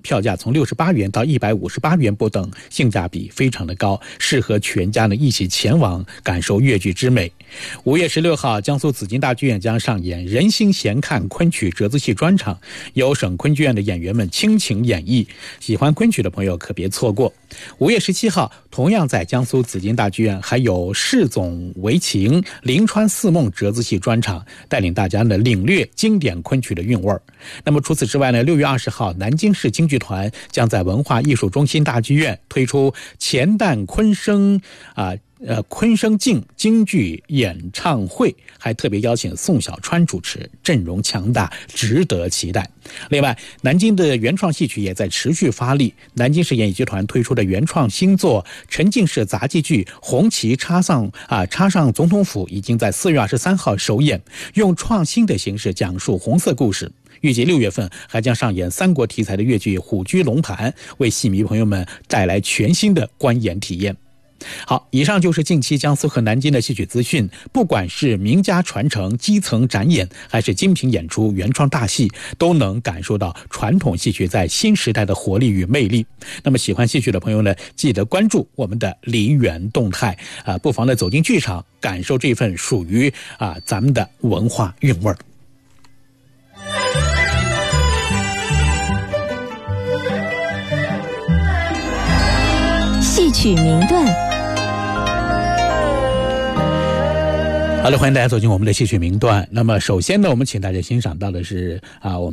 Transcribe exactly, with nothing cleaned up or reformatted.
票价从六十八元到一百五十八元不等，性价比非常的高，适合全家呢一起前往感受粤剧之美。五月十六号，江苏紫金大剧院将上演人心闲看昆曲折子戏专场，由省昆剧院的演员们倾情演绎，喜欢昆曲的朋友可别错过。五月十七号，同样在江苏紫金大剧院还有世总为情临川四梦折子戏专场，带领大家呢领略经典昆曲的韵味儿。那么除此之外呢，六月二十号，南京市京剧团将在文化艺术中心大剧院推出钱旦昆声啊。呃，昆声镜京剧演唱会，还特别邀请宋小川主持，阵容强大，值得期待。另外，南京的原创戏曲也在持续发力。南京市演艺集团推出的原创新作沉浸式杂技剧《红旗插上啊插上总统府》已经在四月二十三号首演，用创新的形式讲述红色故事。预计六月份还将上演三国题材的粤剧《虎踞龙盘》，为戏迷朋友们带来全新的观演体验。好，以上就是近期江苏和南京的戏曲资讯。不管是名家传承、基层展演，还是精品演出、原创大戏，都能感受到传统戏曲在新时代的活力与魅力。那么喜欢戏曲的朋友呢，记得关注我们的梨园动态啊，不妨呢走进剧场，感受这份属于啊咱们的文化韵味儿。 戏曲名段。 好的，欢迎大家走进我们的戏曲名段。那么首先呢，我们请大家欣赏到的是啊，我们